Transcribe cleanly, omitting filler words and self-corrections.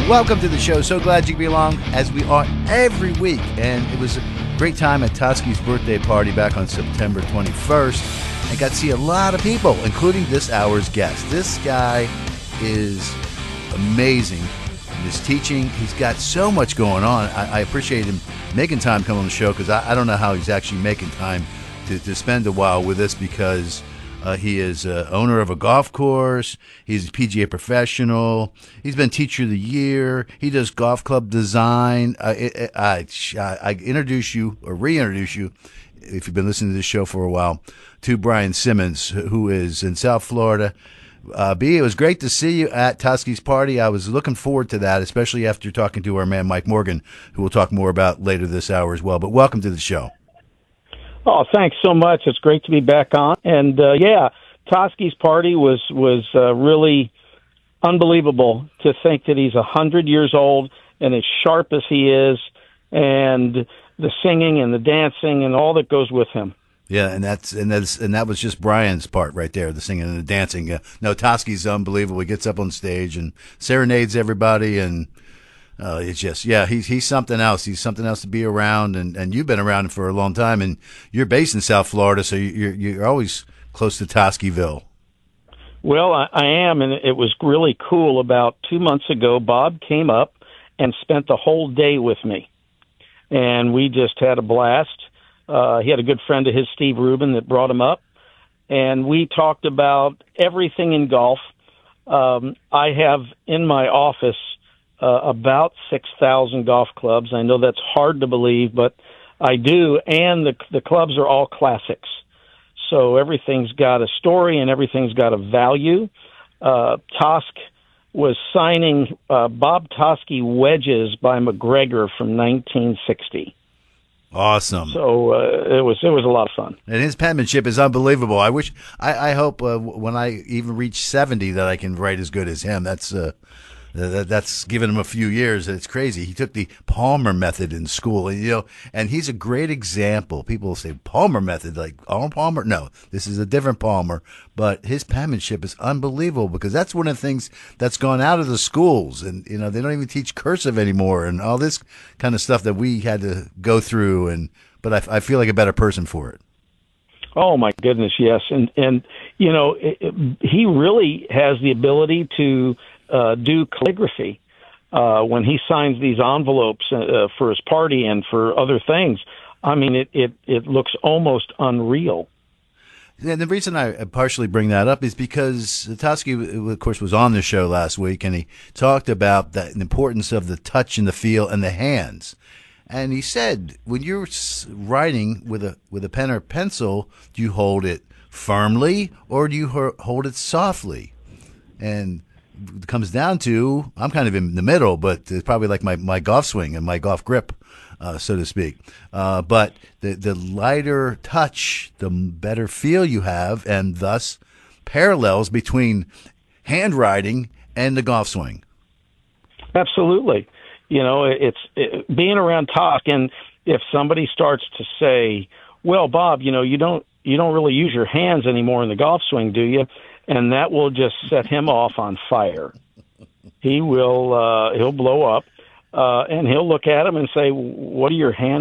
Welcome to the show. So glad you could be along, as we are every week. And it was a great time at Toski's birthday party back on September 21st. I got to see a lot of people, including this hour's guest. This guy is amazing in his teaching. He's got so much going on. I appreciate him making time to come on the show, because I don't know how he's actually making time to spend a while with us, because he is owner of a golf course. He's a PGA professional. He's been Teacher of the Year. He does golf club design. I introduce you, or reintroduce you, if you've been listening to this show for a while, to Brian Simmons, who is in South Florida. B, it was great to see you at Toski's party. I was looking forward to that, especially after talking to our man Mike Morgan, who we'll talk more about later this hour as well. But welcome to the show. Oh, thanks so much. It's great to be back on. And, Toski's party was really unbelievable to think that he's 100 years old and as sharp as he is, and the singing and the dancing and all that goes with him. Yeah, and that was just Brian's part right there, the singing and the dancing. No, Toski's unbelievable. He gets up on stage and serenades everybody, and it's just, he's something else. He's something else to be around, and you've been around him for a long time, and you're based in South Florida, so you're always close to Toskiville. Well, I am, and it was really cool. About 2 months ago, Bob came up and spent the whole day with me, and we just had a blast. He had a good friend of his, Steve Rubin, that brought him up, and we talked about everything in golf. I have in my office about 6,000 golf clubs. I know that's hard to believe, but I do, and the clubs are all classics. So everything's got a story and everything's got a value. Tosk was signing Bob Toski wedges by McGregor from 1960. Awesome. So it was a lot of fun. And his penmanship is unbelievable. I hope when I even reach 70 that I can write as good as him. That's given him a few years. It's crazy. He took the Palmer method in school, and he's a great example. People say Palmer method, like Arnold Palmer. No, this is a different Palmer, but his penmanship is unbelievable, because that's one of the things that's gone out of the schools, and they don't even teach cursive anymore, and all this kind of stuff that we had to go through. But I feel like a better person for it. Oh my goodness, yes, and he really has the ability to do calligraphy when he signs these envelopes for his party and for other things. I mean, it looks almost unreal. And the reason I partially bring that up is because Toski, of course, was on the show last week, and he talked about the importance of the touch and the feel and the hands. And he said, when you're writing with a pen or pencil, do you hold it firmly or do you hold it softly? And it comes down to, I'm kind of in the middle, but it's probably like my golf swing and my golf grip, so to speak. But the lighter touch, the better feel you have, and thus parallels between handwriting and the golf swing. Absolutely. It's being around Tosk, and if somebody starts to say, well, Bob, you don't really use your hands anymore in the golf swing, do you? And that will just set him off on fire. He will, he'll blow up, and he'll look at him and say, what are your hands